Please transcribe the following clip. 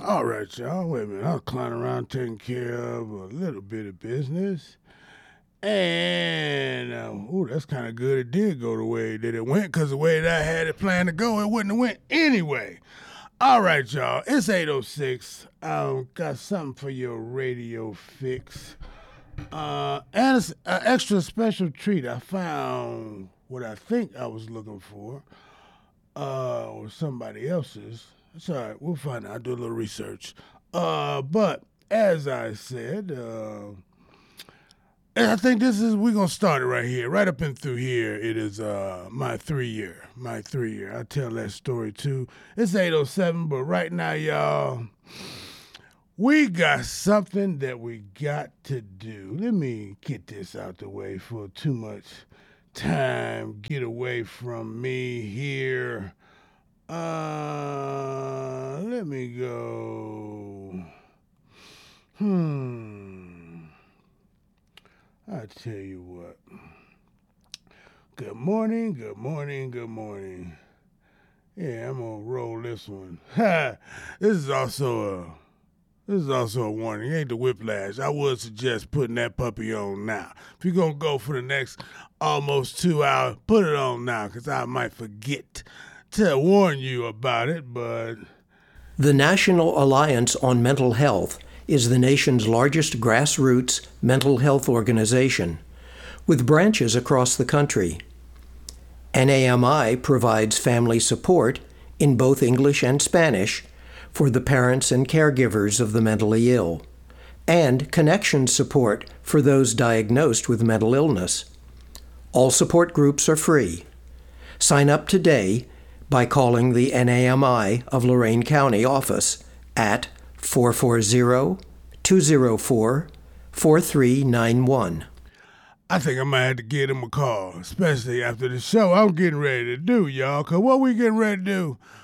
All right, y'all. Wait a minute. I was clowning around taking care of a little bit of business. And, that's kind of good. It did go the way that it went, because the way that I had it planned to go, it wouldn't have went anyway. All right, y'all. It's 8:06. Got something for your radio fix. And it's an extra special treat. I found what I think I was looking for, or somebody else's. It's all right. We'll find out. I'll do a little research. But as I said, and I think we're going to start it right here. Right up and through here, it is my 3-year. I'll tell that story too. It's 8:07, but right now, y'all, we got something that we got to do. Let me get this out the way for too much time. Get away from me here. Let me go. I tell you what. Good morning. Yeah, I'm gonna roll this one. This is also a warning. It ain't the whiplash. I would suggest putting that puppy on now. If you're gonna go for the next almost 2 hours, put it on now, because I might forget to warn you about it, but... The National Alliance on Mental Health is the nation's largest grassroots mental health organization, with branches across the country. NAMI provides family support in both English and Spanish for the parents and caregivers of the mentally ill, and connection support for those diagnosed with mental illness. All support groups are free. Sign up today by calling the NAMI of Lorain County office at 440-204-4391. I think I might have to give him a call, especially after the show I'm getting ready to do, y'all. Because what we getting ready to do,